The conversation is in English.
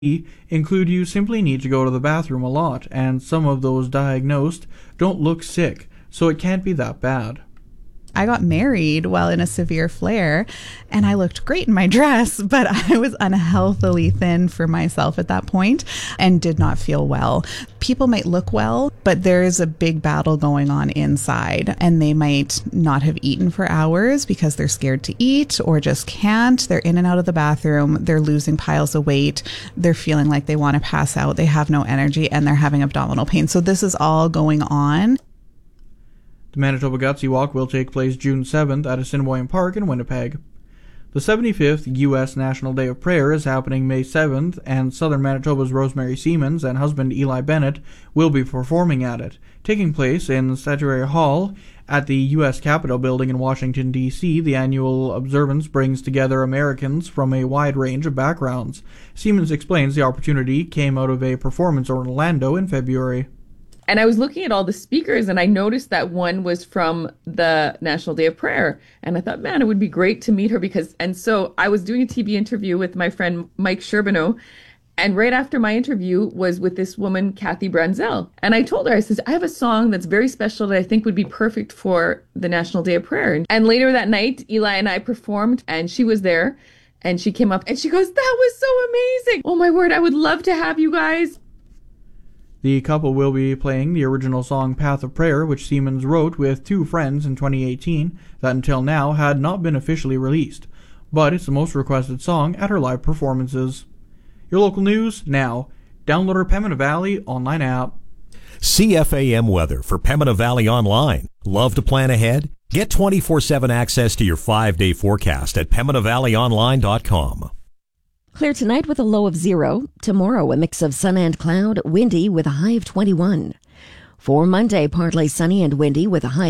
include you simply need to go to the bathroom a lot, and some of those diagnosed don't look sick, so it can't be that bad. I got married while in a severe flare, and I looked great in my dress, but I was unhealthily thin for myself at that point and did not feel well. People might look well, but there's a big battle going on inside, and they might not have eaten for hours because they're scared to eat or just can't. They're in and out of the bathroom. They're losing piles of weight. They're feeling like they want to pass out. They have no energy, and they're having abdominal pain. So this is all going on. The Manitoba Gutsy Walk will take place June 7th at Assiniboine Park in Winnipeg. The 75th U.S. National Day of Prayer is happening May 7th, and Southern Manitoba's Rosemary Siemens and husband Eli Bennett will be performing at it. Taking place in Statuary Hall at the U.S. Capitol Building in Washington, D.C., the annual observance brings together Americans from a wide range of backgrounds. Siemens explains the opportunity came out of a performance in Orlando in February. And I was looking at all the speakers, and I noticed that one was from the National Day of Prayer. And I thought, man, it would be great to meet her and so I was doing a TV interview with my friend Mike Sherbino. And right after my interview was with this woman, Kathy Branzel. And I told her, I said, I have a song that's very special that I think would be perfect for the National Day of Prayer. And later that night, Eli and I performed, and she was there. And she came up and she goes, that was so amazing. Oh, my word, I would love to have you guys. The couple will be playing the original song Path of Prayer, which Siemens wrote with two friends in 2018, that until now had not been officially released. But it's the most requested song at her live performances. Your local news now. Download our Pembina Valley online app. CFAM weather for Pembina Valley Online. Love to plan ahead? Get 24/7 access to your 5-day forecast at PembinaValleyOnline.com. Clear tonight with a low of 0. Tomorrow, a mix of sun and cloud, windy with a high of 21. For Monday, partly sunny and windy with a high